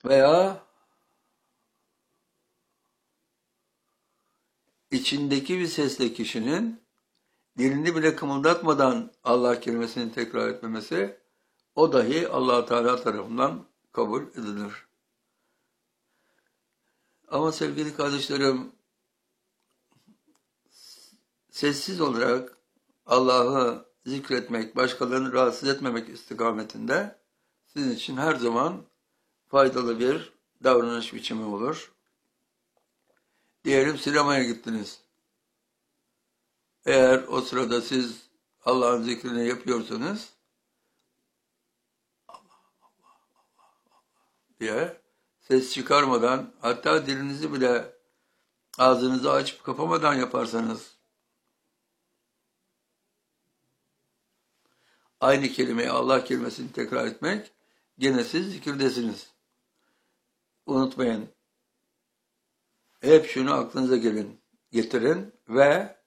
veya içindeki bir sesle kişinin dilini bile kımıldatmadan Allah kelimesini tekrar etmemesi, o dahi Allah Teala tarafından kabul edilir. Ama sevgili kardeşlerim, sessiz olarak Allah'ı zikretmek, başkalarını rahatsız etmemek istikametinde sizin için her zaman faydalı bir davranış biçimi olur. Diyelim sinemaya gittiniz. Eğer o sırada siz Allah'ın zikrini yapıyorsanız diye ses çıkarmadan, hatta dilinizi bile ağzınızı açıp kapamadan yaparsanız aynı kelimeyi, Allah kelimesini tekrar etmek, gene siz zikirdesiniz. Unutmayın. Hep şunu aklınıza getirin ve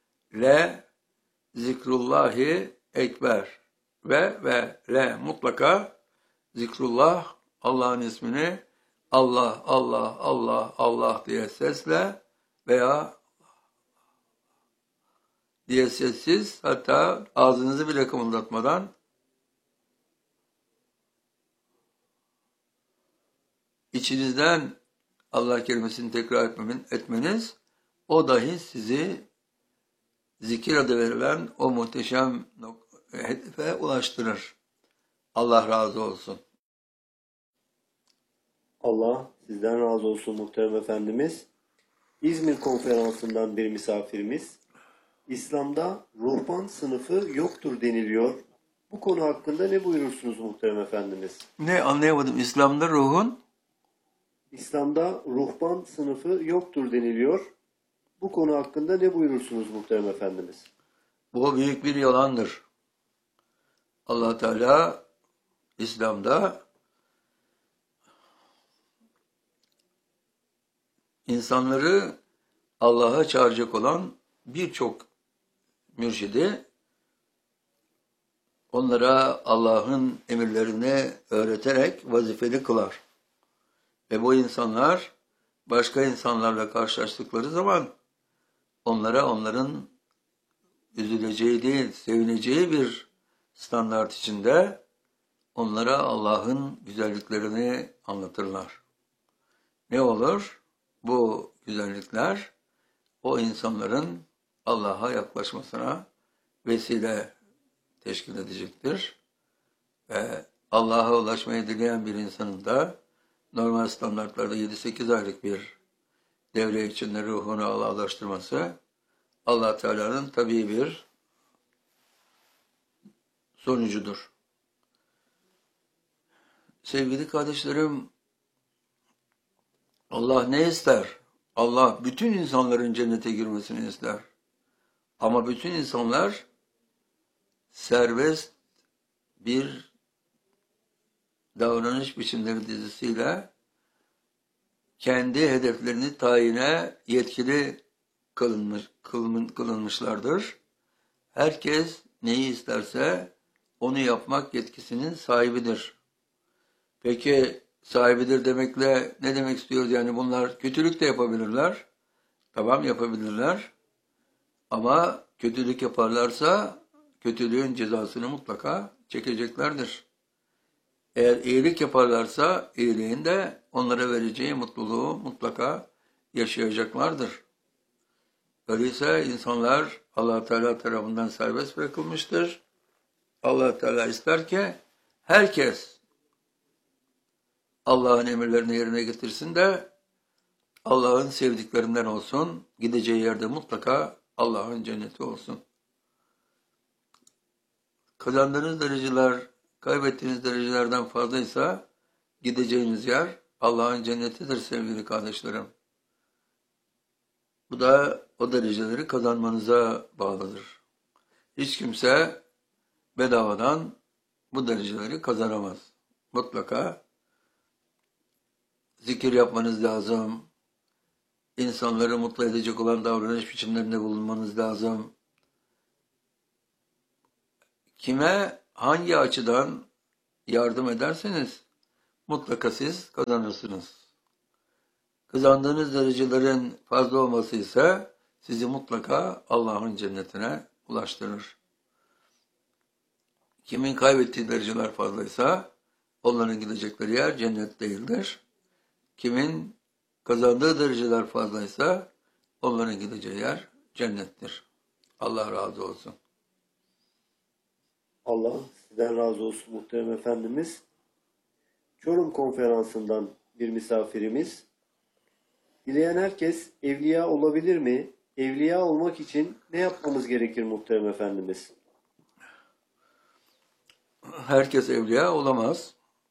zikrullahi ekber ve mutlaka zikrullah, Allah'ın ismini Allah, Allah, Allah, Allah diye sesle veya diye sessiz, hatta ağzınızı bile kımıldatmadan içinizden Allah kelimesini tekrar etmeniz, o dahi sizi zikir adı verilen o muhteşem hedefe ulaştırır. Allah razı olsun. Allah sizden razı olsun muhterem efendimiz. İzmir konferansından bir misafirimiz, İslam'da ruhban sınıfı yoktur deniliyor. Bu konu hakkında ne buyurursunuz muhterem efendimiz? Ne, anlayamadım. İslam'da ruhun? İslam'da ruhban sınıfı yoktur deniliyor. Bu konu hakkında ne buyurursunuz muhterem efendimiz? Bu büyük bir yalandır. Allah Teala İslam'da insanları Allah'a çağıracak olan birçok mürşidi onlara Allah'ın emirlerini öğreterek vazifeli kılar. Ve bu insanlar başka insanlarla karşılaştıkları zaman onların üzüleceği değil, sevineceği bir standart içinde onlara Allah'ın güzelliklerini anlatırlar. Ne olur? Bu güzellikler o insanların Allah'a yaklaşmasına vesile teşkil edecektir. Ve Allah'a ulaşmayı dileyen bir insanın da normal standartlarda 7-8 aylık bir devre içinde ruhunu Allah'laştırması Allah Teala'nın tabii bir sonucudur. Sevgili kardeşlerim, Allah ne ister? Allah bütün insanların cennete girmesini ister. Ama bütün insanlar serbest bir davranış biçimleri dizisiyle kendi hedeflerini tayine yetkili kılınmışlardır. Herkes neyi isterse onu yapmak yetkisinin sahibidir. Peki sahibidir demekle ne demek istiyoruz? Yani bunlar kötülük de yapabilirler. Tamam, yapabilirler. Ama kötülük yaparlarsa kötülüğün cezasını mutlaka çekeceklerdir. Eğer iyilik yaparlarsa iyiliğin de onlara vereceği mutluluğu mutlaka yaşayacaklardır. Öyleyse insanlar Allah Teala tarafından serbest bırakılmıştır. Allah Teala ister ki herkes Allah'ın emirlerini yerine getirsin de Allah'ın sevdiklerinden olsun, gideceği yerde mutlaka Allah'ın cenneti olsun. Kazandığınız dereceler, kaybettiğiniz derecelerden fazlaysa gideceğiniz yer Allah'ın cennetidir sevgili kardeşlerim. Bu da o dereceleri kazanmanıza bağlıdır. Hiç kimse bedavadan bu dereceleri kazanamaz. Mutlaka zikir yapmanız lazım. İnsanları mutlu edecek olan davranış biçimlerinde bulunmanız lazım. Kime hangi açıdan yardım ederseniz mutlaka siz kazanırsınız. Kazandığınız derecelerin fazla olması ise sizi mutlaka Allah'ın cennetine ulaştırır. Kimin kaybettiği dereceler fazlaysa onların gidecekleri yer cennet değildir. Kimin kazandığı dereceler fazlaysa onların gideceği yer cennettir. Allah razı olsun. Allah sizden razı olsun muhterem efendimiz. Çorum Konferansı'ndan bir misafirimiz. Dileyen herkes evliya olabilir mi? Evliya olmak için ne yapmamız gerekir muhterem efendimiz? Herkes evliya olamaz.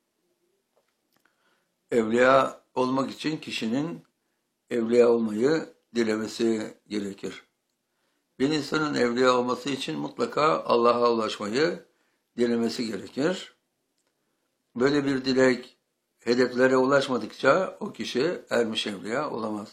Evliya olmak için kişinin evliya olmayı dilemesi gerekir. Bir insanın evliya olması için mutlaka Allah'a ulaşmayı dilemesi gerekir. Böyle bir dilek hedeflere ulaşmadıkça o kişi ermiş evliya olamaz.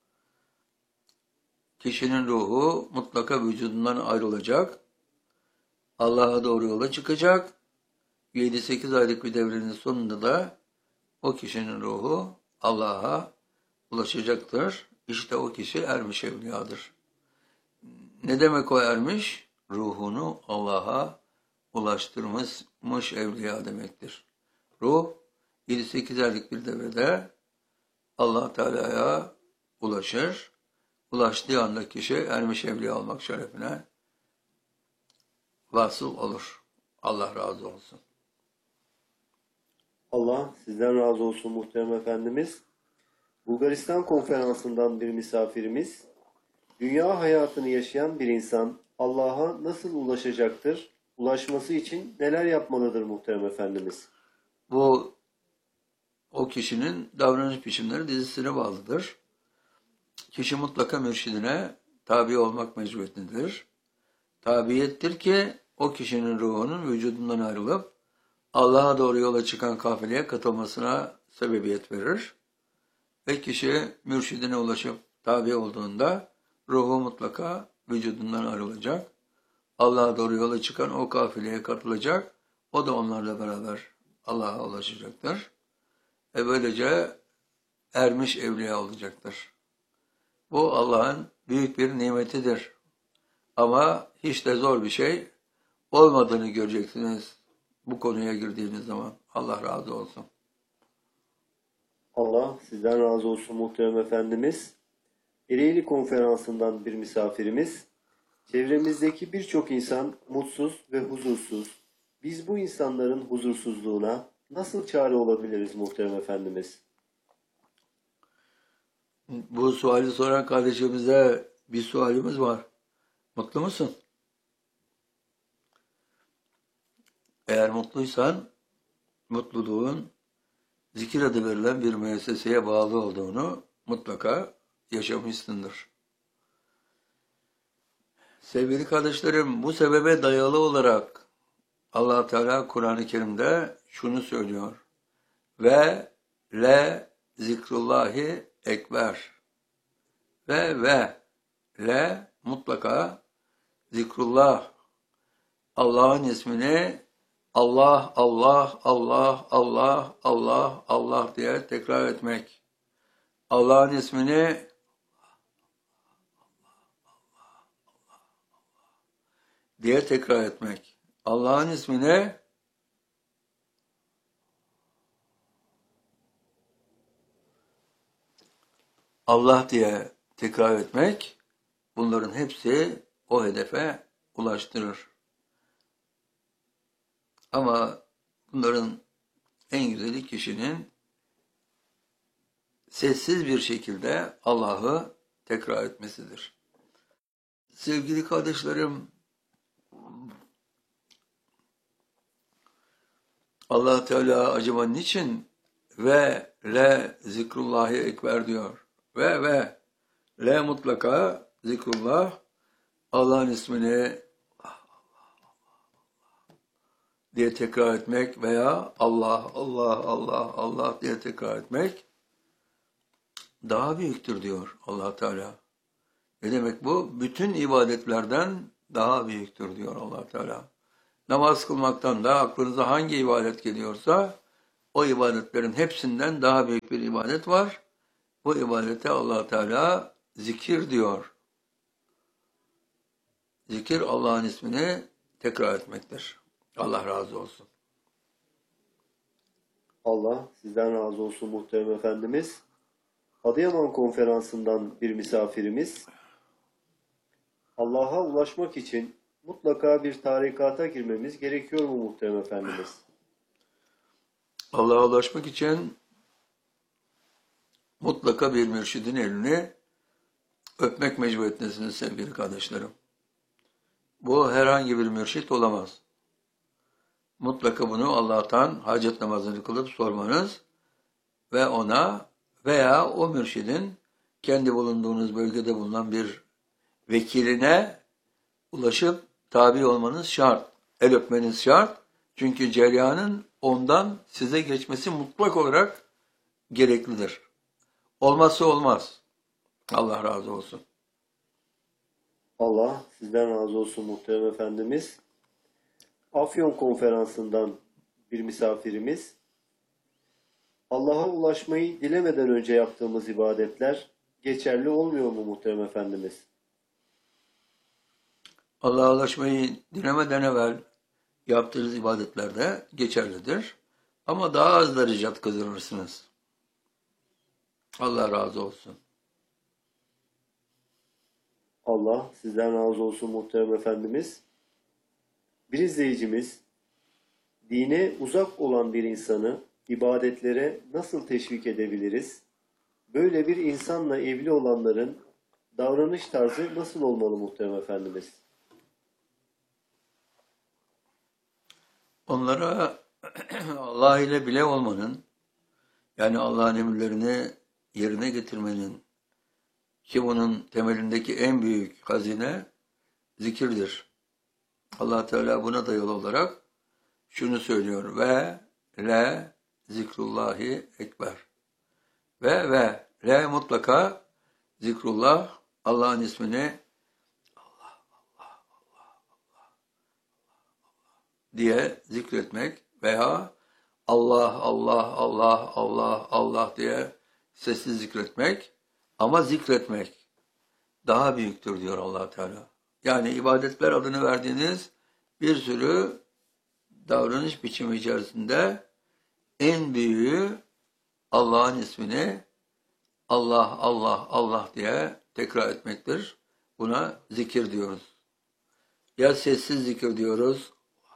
Kişinin ruhu mutlaka vücudundan ayrılacak, Allah'a doğru yola çıkacak. 7-8 aylık bir devrenin sonunda da o kişinin ruhu Allah'a ulaşacaktır. İşte o kişi ermiş evliyadır. Ne demek o ermiş? Ruhunu Allah'a ulaştırmış evliya demektir. Ruh 7-8 aylık bir devrede Allah Teala'ya ulaşır. Ulaştığı anda kişi ermiş evliya olmak şerefine vasıl olur. Allah razı olsun. Allah sizden razı olsun muhterem efendimiz. Bulgaristan Konferansı'ndan bir misafirimiz. Dünya hayatını yaşayan bir insan Allah'a nasıl ulaşacaktır? Ulaşması için neler yapmalıdır muhterem efendimiz? Bu o kişinin davranış biçimleri dizisine bağlıdır. Kişi mutlaka mürşidine tabi olmak mecburiyetindedir. Tabiyettir ki o kişinin ruhunun vücudundan ayrılıp Allah'a doğru yola çıkan kafileye katılmasına sebebiyet verir. Ve kişi mürşidine ulaşıp tabi olduğunda ruhu mutlaka vücudundan ayrılacak. Allah'a doğru yola çıkan o kafileye katılacak. O da onlarla beraber Allah'a ulaşacaktır. Böylece ermiş evliya olacaktır. Bu Allah'ın büyük bir nimetidir. Ama hiç de zor bir şey olmadığını göreceksiniz bu konuya girdiğiniz zaman. Allah razı olsun. Allah sizden razı olsun muhterem efendimiz. Ereğli Konferansı'ndan bir misafirimiz. Çevremizdeki birçok insan mutsuz ve huzursuz. Biz bu insanların huzursuzluğuna nasıl çare olabiliriz muhterem efendimiz? Bu suali soran kardeşimize bir sualimiz var. Mutlu musun? Eğer mutluysan, mutluluğun zikir adı verilen bir müesseseye bağlı olduğunu mutlaka yaşamışsındır. Sevgili kardeşlerim, bu sebebe dayalı olarak Allah Teala Kur'an-ı Kerim'de şunu söylüyor. Ve le zikrullahi ekber. Ve le mutlaka zikrullah. Allah'ın ismini Allah, Allah, Allah, Allah, Allah, Allah diye tekrar etmek. Allah'ın ismini diye tekrar etmek. Allah'ın ismini Allah diye tekrar etmek, bunların hepsi o hedefe ulaştırır. Ama bunların en güzeli kişinin sessiz bir şekilde Allah'ı tekrar etmesidir. Sevgili kardeşlerim, Allah Teala acaba niçin ve le zikrullahi ekber diyor? Ve le mutlaka zikrullah, Allah'ın ismini diye tekrar etmek veya Allah, Allah, Allah, Allah diye tekrar etmek daha büyüktür diyor Allah Teala. Ne demek bu? Bütün ibadetlerden daha büyüktür diyor Allah Teala. Namaz kılmaktan da aklınıza hangi ibadet geliyorsa o ibadetlerin hepsinden daha büyük bir ibadet var. Bu ibadete Allah Teala zikir diyor. Zikir Allah'ın ismini tekrar etmektir. Allah razı olsun. Allah sizden razı olsun muhterem efendimiz. Adıyaman konferansından bir misafirimiz, Allah'a ulaşmak için mutlaka bir tarikata girmemiz gerekiyor mu muhterem efendimiz? Allah'a ulaşmak için mutlaka bir mürşidin elini öpmek mecburiyetindesiniz sevgili kardeşlerim. Bu herhangi bir mürşit olamaz. Mutlaka bunu Allah'tan hacet namazını kılıp sormanız ve ona veya o mürşidin kendi bulunduğunuz bölgede bulunan bir vekiline ulaşıp tabi olmanız şart. El öpmeniz şart. Çünkü cereyanın ondan size geçmesi mutlak olarak gereklidir. Olmazsa olmaz. Allah razı olsun. Allah sizden razı olsun muhterem efendimiz. Afyon konferansından bir misafirimiz, Allah'a ulaşmayı dilemeden önce yaptığımız ibadetler geçerli olmuyor mu muhterem efendimiz? Allah'a ulaşmayı dilemeden evvel yaptığınız ibadetler de geçerlidir. Ama daha az derecat kazanırsınız. Allah razı olsun. Allah sizden razı olsun muhterem efendimiz. Bir izleyicimiz, dine uzak olan bir insanı ibadetlere nasıl teşvik edebiliriz? Böyle bir insanla evli olanların davranış tarzı nasıl olmalı muhterem efendimiz? Onlara Allah ile bile olmanın, yani Allah'ın emirlerini yerine getirmenin, ki bunun temelindeki en büyük hazine zikirdir. Allah Teala buna dayalı olarak şunu söylüyor: ve le zikrullahi ekber. Ve le mutlaka zikrullah, Allah'ın ismini diye zikretmek veya Allah Allah Allah Allah Allah diye sessiz zikretmek, ama zikretmek daha büyüktür diyor Allah Teala. Yani ibadetler adını verdiğiniz bir sürü davranış biçimi içerisinde en büyüğü Allah'ın ismini Allah Allah Allah diye tekrar etmektir. Buna zikir diyoruz. Ya sessiz zikir diyoruz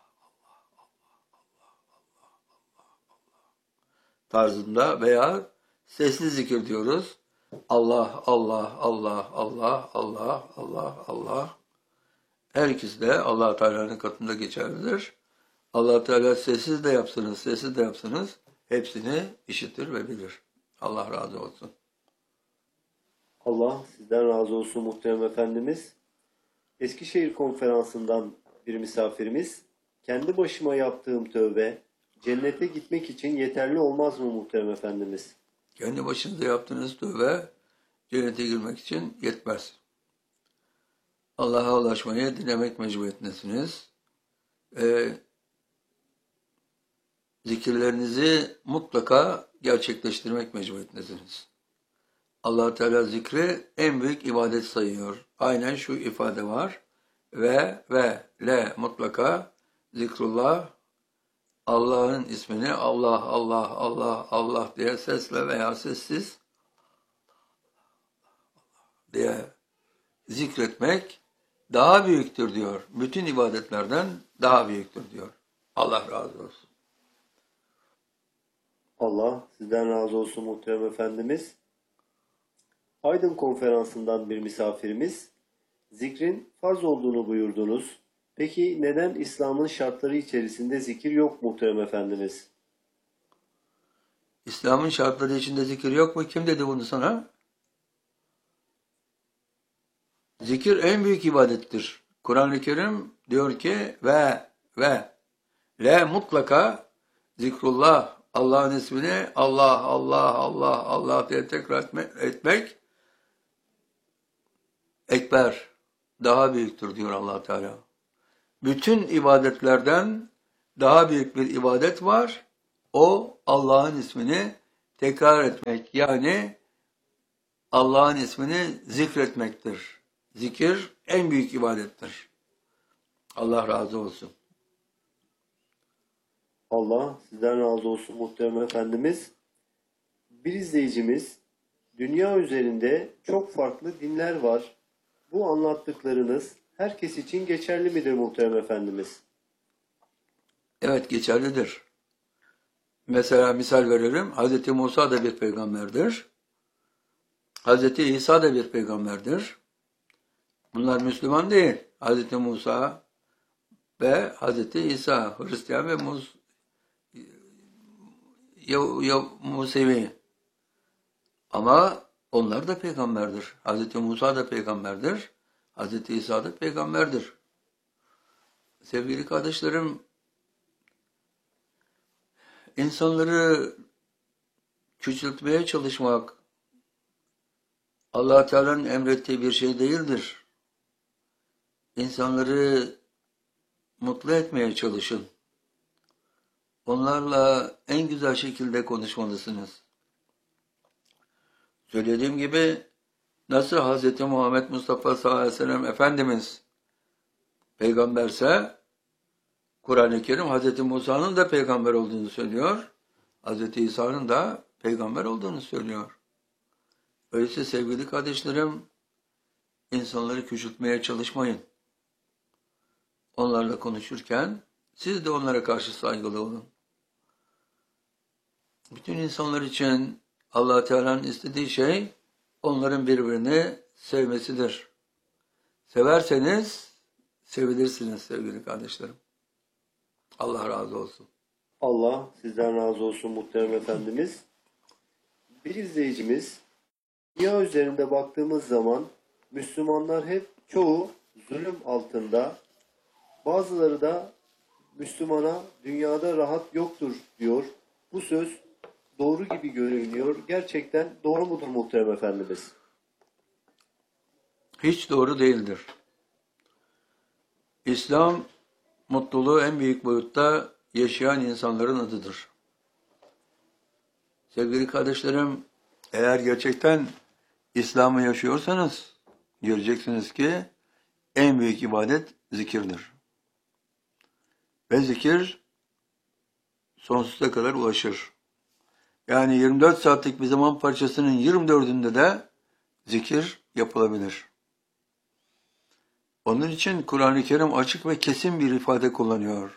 tarzında veya sessiz zikir diyoruz. Allah Allah Allah Allah Allah Allah Allah. Her ikisi de Allah Teala'nın katında geçerlidir. Allah Teala sessiz de yapsanız, sessiz de yapsanız hepsini işitir ve bilir. Allah razı olsun. Allah sizden razı olsun muhterem efendimiz. Eskişehir konferansından bir misafirimiz, kendi başıma yaptığım tövbe cennete gitmek için yeterli olmaz mı muhterem efendimiz? Kendi başınıza yaptığınız tövbe cennete girmek için yetmez. Allah'a ulaşmayı dilemek mecburiyetindesiniz. Zikirlerinizi mutlaka gerçekleştirmek mecburiyetindesiniz. Allah Teala zikri en büyük ibadet sayıyor. Aynen şu ifade var. Ve le mutlaka zikrullah, Allah'ın ismini Allah Allah Allah Allah diye sesle veya sessiz diye zikretmek daha büyüktür diyor. Bütün ibadetlerden daha büyüktür diyor. Allah razı olsun. Allah sizden razı olsun muhterem efendimiz. Aydın konferansından bir misafirimiz, zikrin farz olduğunu buyurdunuz. Peki neden İslam'ın şartları içerisinde zikir yok muhterem efendimiz? İslam'ın şartları içinde zikir yok mu? Kim dedi bunu sana? Zikir en büyük ibadettir. Kur'an-ı Kerim diyor ki ve le mutlaka zikrullah, Allah'ın ismini Allah Allah Allah Allah diye tekrar etmek ekber, daha büyüktür diyor Allah Teala. Bütün ibadetlerden daha büyük bir ibadet var. O Allah'ın ismini tekrar etmek. Yani Allah'ın ismini zikretmektir. Zikir en büyük ibadettir. Allah razı olsun. Allah sizden razı olsun muhterem efendimiz. Bir izleyicimiz, dünya üzerinde çok farklı dinler var. Bu anlattıklarınız herkes için geçerli midir muhterem efendimiz? Evet, geçerlidir. Mesela misal verelim. Hz. Musa da bir peygamberdir. Hz. İsa da bir peygamberdir. Bunlar Müslüman değil. Hz. Musa ve Hz. İsa, Hristiyan ve Musevi. Ama onlar da peygamberdir. Hz. Musa da peygamberdir. Hz. İsa da peygamberdir. Sevgili kardeşlerim, insanları küçültmeye çalışmak Allah Teala'nın emrettiği bir şey değildir. İnsanları mutlu etmeye çalışın. Onlarla en güzel şekilde konuşmalısınız. Söylediğim gibi nasıl Hz. Muhammed Mustafa sallallahu aleyhi ve sellem Efendimiz peygamberse, Kur'an-ı Kerim Hz. Musa'nın da peygamber olduğunu söylüyor. Hz. İsa'nın da peygamber olduğunu söylüyor. Öyleyse sevgili kardeşlerim, insanları küçültmeye çalışmayın. Onlarla konuşurken siz de onlara karşı saygılı olun. Bütün insanlar için Allah Teala'nın istediği şey onların birbirini sevmesidir. Severseniz sevilirsiniz sevgili kardeşlerim. Allah razı olsun. Allah sizden razı olsun muhterem efendimiz. Bir izleyicimiz, dünya üzerinde baktığımız zaman Müslümanlar hep çoğu zulüm altında, bazıları da Müslümana dünyada rahat yoktur diyor. Bu söz doğru gibi görünüyor. Gerçekten doğru mudur muhterem efendimiz? Hiç doğru değildir. İslam mutluluğu en büyük boyutta yaşayan insanların adıdır. Sevgili kardeşlerim, eğer gerçekten İslam'ı yaşıyorsanız göreceksiniz ki en büyük ibadet zikirdir. Ve zikir sonsuza kadar ulaşır. Yani 24 saatlik bir zaman parçasının 24'ünde de zikir yapılabilir. Onun için Kur'an-ı Kerim açık ve kesin bir ifade kullanıyor.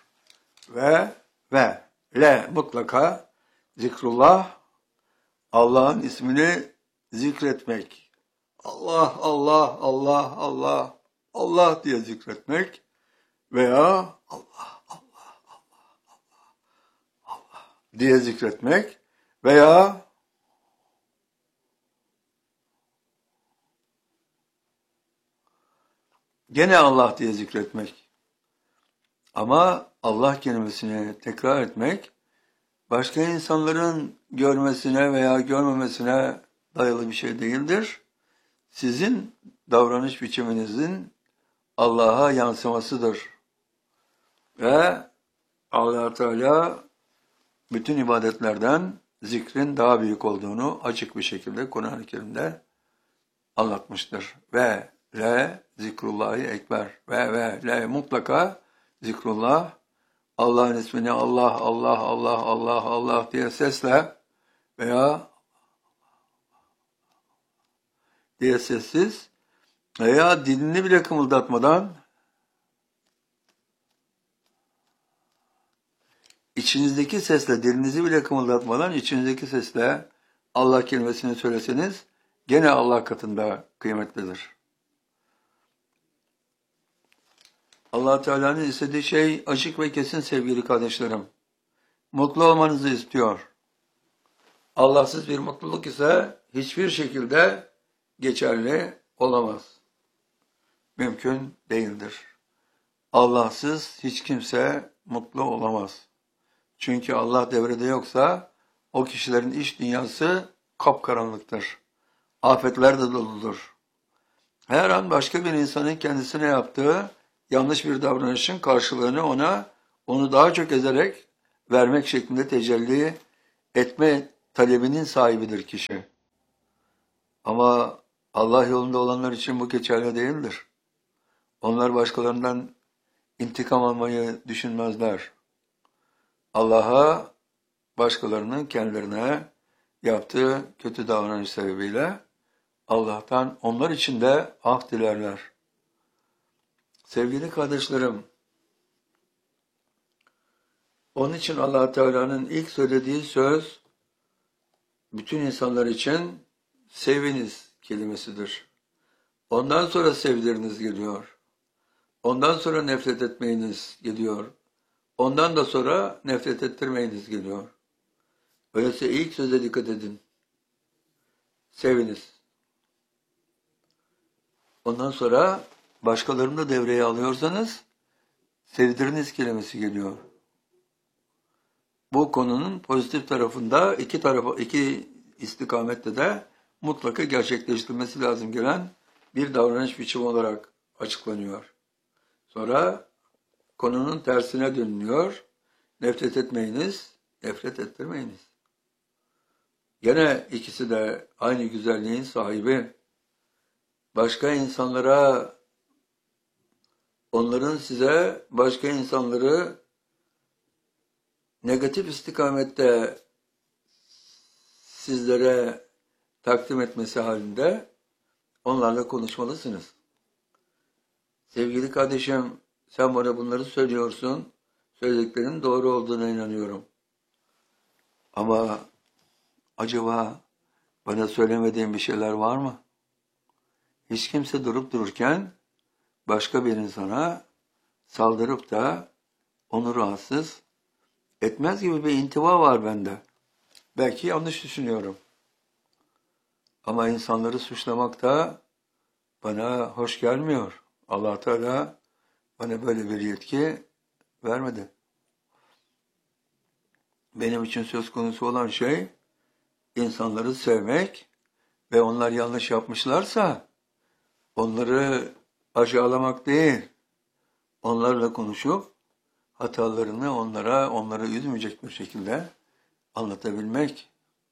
Le mutlaka zikrullah, Allah'ın ismini zikretmek. Allah, Allah, Allah, Allah, Allah diye zikretmek veya Allah, Allah, Allah, Allah, Allah diye zikretmek veya gene Allah diye zikretmek. Ama Allah kelimesini tekrar etmek, başka insanların görmesine veya görmemesine dayalı bir şey değildir. Sizin davranış biçiminizin Allah'a yansımasıdır. Ve Allah Teala bütün ibadetlerden zikrin daha büyük olduğunu açık bir şekilde Kur'an-ı Kerim'de anlatmıştır. Ve zikrullahi ekber. Ve mutlaka zikrullah, Allah'ın ismini Allah, Allah, Allah, Allah, Allah diye sesle veya diye sessiz veya dilini bile kımıldatmadan içinizdeki sesle, dilinizi bile kımıldatmadan içinizdeki sesle Allah kelimesini söyleseniz gene Allah katında kıymetlidir. Allah Teala'nın istediği şey açık ve kesin sevgili kardeşlerim. Mutlu olmanızı istiyor. Allahsız bir mutluluk ise hiçbir şekilde geçerli olamaz. Mümkün değildir. Allahsız hiç kimse mutlu olamaz. Çünkü Allah devrede yoksa o kişilerin iç dünyası kapkaranlıktır. Afetler de doludur. Her an başka bir insanın kendisine yaptığı yanlış bir davranışın karşılığını onu daha çok ezerek vermek şeklinde tecelli etme talebinin sahibidir kişi. Ama Allah yolunda olanlar için bu geçerli değildir. Onlar başkalarından intikam almayı düşünmezler. Allah'a başkalarının kendilerine yaptığı kötü davranış sebebiyle Allah'tan onlar için de af dilerler. Sevgili kardeşlerim, onun için Allah Teala'nın ilk söylediği söz bütün insanlar için seviniz kelimesidir. Ondan sonra sevdiriniz geliyor. Ondan sonra nefret etmeyiniz geliyor. Ondan da sonra nefret ettirmeyiniz geliyor. Öyleyse ilk söze dikkat edin. Seviniz. Ondan sonra başkalarını da devreye alıyorsanız sevdiriniz kelimesi geliyor. Bu konunun pozitif tarafında iki istikamette de mutlaka gerçekleştirilmesi lazım gelen bir davranış biçimi olarak açıklanıyor. Sonra konunun tersine dönülüyor. Nefret etmeyiniz, nefret ettirmeyiniz. Gene ikisi de aynı güzelliğin sahibi. Başka insanlara, onların size başka insanları negatif istikamette sizlere takdim etmesi halinde onlarla konuşmalısınız. Sevgili kardeşim, sen bana bunları söylüyorsun. Söylediklerinin doğru olduğuna inanıyorum. Ama acaba bana söylemediğin bir şeyler var mı? Hiç kimse durup dururken başka bir insana saldırıp da onu rahatsız etmez gibi bir intiba var bende. Belki yanlış düşünüyorum. Ama insanları suçlamak da bana hoş gelmiyor. Allah Teala bana böyle bir yetki vermedi. Benim için söz konusu olan şey insanları sevmek ve onlar yanlış yapmışlarsa onları aşağılamak değil. Onlarla konuşup hatalarını onları üzmeyecek bir şekilde anlatabilmek.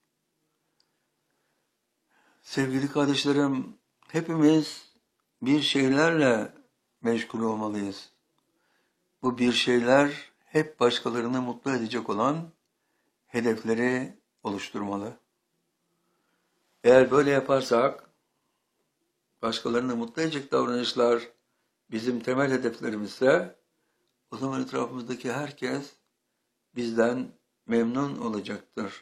Sevgili kardeşlerim, hepimiz bir şeylerle meşgul olmalıyız. Bu bir şeyler hep başkalarını mutlu edecek olan hedefleri oluşturmalı. Eğer böyle yaparsak, başkalarını mutlu edecek davranışlar bizim temel hedeflerimizse, o zaman etrafımızdaki herkes bizden memnun olacaktır.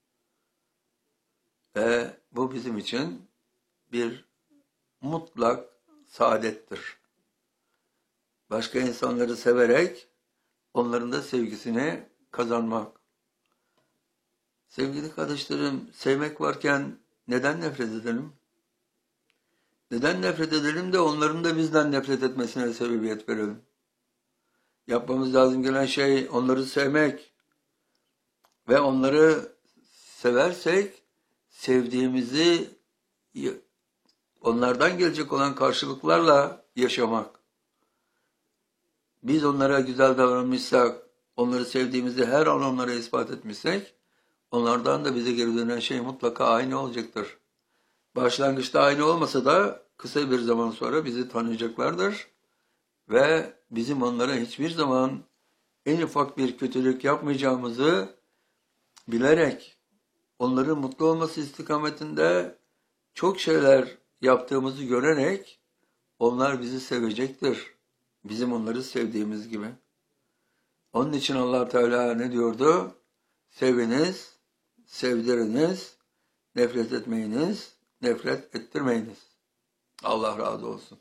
Ve bu bizim için bir mutlak saadettir. Başka insanları severek onların da sevgisini kazanmak. Sevgili kardeşlerim, sevmek varken neden nefret edelim? Neden nefret edelim de onların da bizden nefret etmesine sebebiyet verelim? Yapmamız lazım gelen şey onları sevmek ve onları seversek sevdiğimizi onlardan gelecek olan karşılıklarla yaşamak. Biz onlara güzel davranmışsak, onları sevdiğimizi her an onlara ispat etmişsek, onlardan da bize geri dönen şey mutlaka aynı olacaktır. Başlangıçta aynı olmasa da kısa bir zaman sonra bizi tanıyacaklardır ve bizim onlara hiçbir zaman en ufak bir kötülük yapmayacağımızı bilerek onların mutlu olması istikametinde çok şeyler yaptığımızı görerek onlar bizi sevecektir. Bizim onları sevdiğimiz gibi. Onun için Allah Teala ne diyordu? Seviniz, sevdiriniz, nefret etmeyiniz, nefret ettirmeyiniz. Allah razı olsun.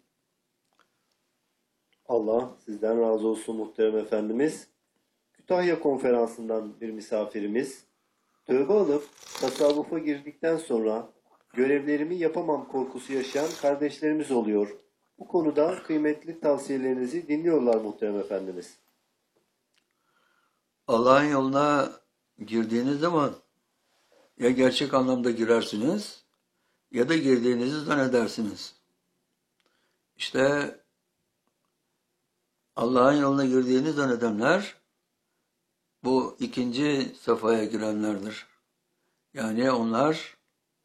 Allah sizden razı olsun muhterem efendimiz. Kütahya konferansından bir misafirimiz, tövbe alıp tasavvufa girdikten sonra görevlerimi yapamam korkusu yaşayan kardeşlerimiz oluyor. Bu konuda kıymetli tavsiyelerinizi dinliyorlar muhterem efendimiz. Allah'ın yoluna girdiğiniz zaman ya gerçek anlamda girersiniz ya da girdiğinizi zannedersiniz. İşte Allah'ın yoluna girdiğini zannedenler bu ikinci safhaya girenlerdir. Yani onlar